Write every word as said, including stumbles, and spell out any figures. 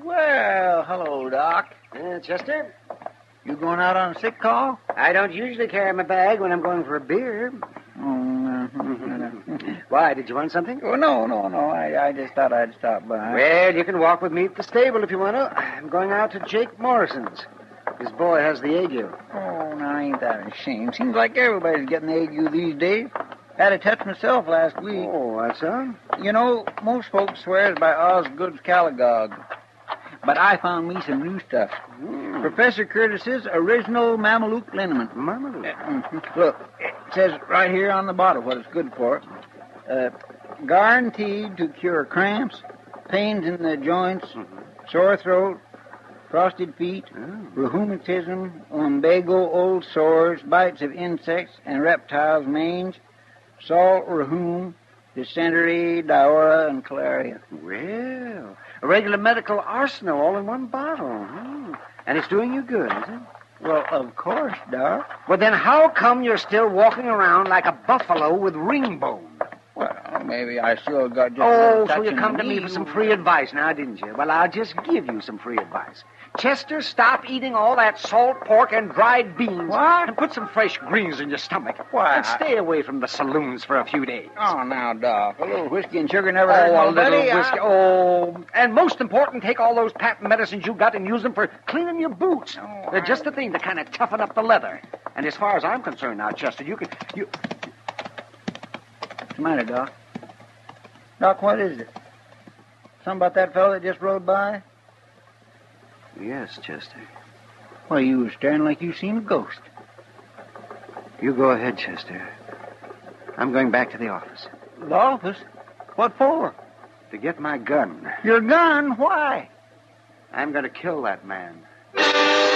Well, hello, Doc. Uh, Chester? You going out on a sick call? I don't usually carry my bag when I'm going for a beer. Oh, uh, Why, did you want something? oh no, no, no. I, I just thought I'd stop by. Well, you can walk with me at the stable if you want to. I'm going out to Jake Morrison's. His boy has the ague. Oh, now ain't that a shame? Seems like everybody's getting the ague these days. Had a touch myself last week. Oh, that's so? You know, most folks swears by Osgood's Caligog. But I found me some new stuff. Mm. Professor Curtis's original Mameluke liniment. Mameluke? Mm-hmm. Look, it says right here on the bottle what it's good for. Uh, guaranteed to cure cramps, pains in the joints, Mm-hmm. sore throat, frosted feet, Oh. rheumatism, lumbago, old sores, bites of insects and reptiles, mange, salt rheum, dysentery, diarrhea, and cholera. Well, a regular medical arsenal all in one bottle. Hmm. And it's doing you good, is it? Well, of course, Doc. Well, then how come you're still walking around like a buffalo with ring bone? Well, maybe I still got just a Oh, little so touch you in come the to me knee. for some free advice now, didn't you? Well, I'll just give you some free advice. Chester, stop eating all that salt pork and dried beans. What? And put some fresh greens in your stomach. Why, And stay away from the saloons for a few days. Oh, now, Doc, a little whiskey and sugar never Oh, hurt a nobody. little whiskey. I- Oh, and most important, take all those patent medicines you got and use them for cleaning your boots. Oh, They're just I- the thing to kind of toughen up the leather. And as far as I'm concerned now, Chester, you can... You... What's the matter, Doc? Doc, what is it? Something about that fellow that just rode by? Yes, Chester. Well, you was staring like you seen a ghost. You go ahead, Chester. I'm going back to the office. The office? What for? To get my gun. Your gun? Why? I'm going to kill that man.